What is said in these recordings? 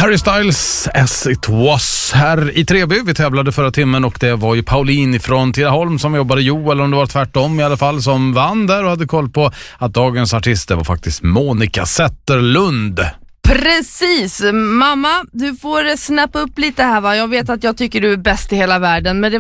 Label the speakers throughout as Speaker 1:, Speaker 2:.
Speaker 1: Harry Styles, As It Was, här i Treby. Vi tävlade förra timmen och det var ju Pauline från Tidaholm som jobbade eller om det var tvärtom i alla fall, som vann där och hade koll på att dagens artist var faktiskt Monica Zetterlund.
Speaker 2: Precis, mamma, du får snappa upp lite här va. Jag vet att jag tycker du är bäst i hela världen, men det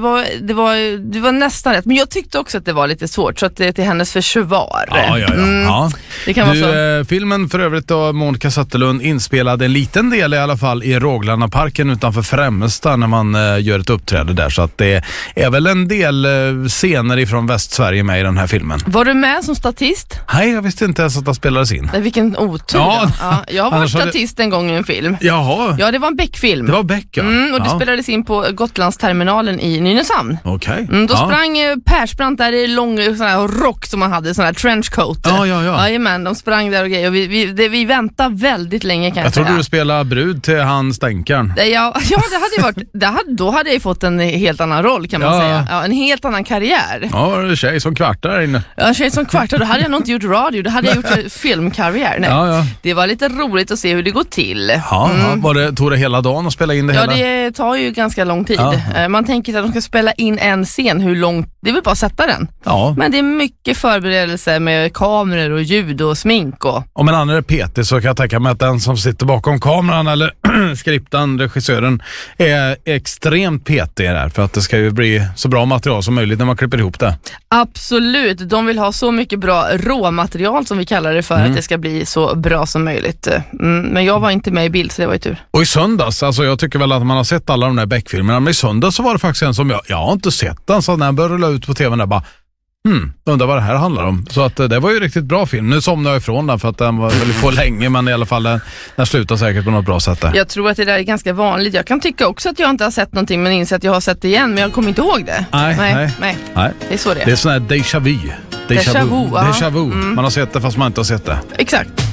Speaker 2: var nästan rätt. Men jag tyckte också att det var lite svårt, så att det är till hennes försvar.
Speaker 1: Ja.
Speaker 2: Det kan vara så.
Speaker 1: Filmen för övrigt då, Monica Zetterlund inspelade en liten del i alla fall i Råglannarparken utanför Främmesta när man gör ett uppträde där, så att det är väl en del scener ifrån Västsverige med i den här filmen.
Speaker 2: Var du med som statist?
Speaker 1: Nej, jag visste inte ens att det spelades in.
Speaker 2: Vilken otur.
Speaker 1: Ja.
Speaker 2: Ja, jag var statist en gång i en film.
Speaker 1: Jaha.
Speaker 2: Ja, det var en Beck-film.
Speaker 1: Det var Beck, ja.
Speaker 2: Och det spelades in på Gotlandsterminalen i Nynäshamn.
Speaker 1: Okej.
Speaker 2: Då sprang Persbrandt där i lång sån här rock som man hade, sån här trenchcoat.
Speaker 1: Ja.
Speaker 2: Jajamän, de sprang där och grejer. Och vi väntade väldigt länge, kan jag säga.
Speaker 1: Jag trodde du spelade brud till han stänkaren.
Speaker 2: Ja, det hade varit då hade jag fått en helt annan roll, kan man säga. Ja, en helt annan karriär.
Speaker 1: Ja, det är tjej som kvartar där inne.
Speaker 2: Ja, tjej som kvartar. Då hade jag nog inte gjort radio. Då hade jag gjort filmkarriär. Nej.
Speaker 1: Ja.
Speaker 2: Det var lite roligt att se hur det går till.
Speaker 1: Tog det hela dagen att spela in det hela?
Speaker 2: Ja, det tar ju ganska lång tid.
Speaker 1: Ja.
Speaker 2: Man tänker att de ska spela in en scen, hur långt, det är väl bara att sätta den. Ja. Men det är mycket förberedelse med kameror och ljud och smink.
Speaker 1: Om en annan är PT så kan jag tänka mig att den som sitter bakom kameran eller skriptan, regissören, är extremt PT där, för att det ska ju bli så bra material som möjligt när man klipper ihop det.
Speaker 2: Absolut, de vill ha så mycket bra råmaterial som vi kallar det för att det ska bli så bra som möjligt. Men jag var inte med i bild, så det var ju tur.
Speaker 1: Och i söndags, alltså jag tycker väl att man har sett alla de där Beck-filmerna, men i söndags så var det faktiskt en som jag har inte sett den, så när jag började rulla ut på tvn där bara undrar vad det här handlar om. Så att det var ju riktigt bra film. Nu somnade jag ifrån den för att den var väldigt på länge, men i alla fall den slutar säkert på något bra sätt där.
Speaker 2: Jag tror att det där är ganska vanligt. Jag kan tycka också att jag inte har sett någonting, men inser att jag har sett det igen, men jag kommer inte ihåg det.
Speaker 1: Nej.
Speaker 2: Det är så det är.
Speaker 1: Det är sån här déjà vu.
Speaker 2: Déjà vu.
Speaker 1: Man har sett det fast man inte har sett det.
Speaker 2: Exakt.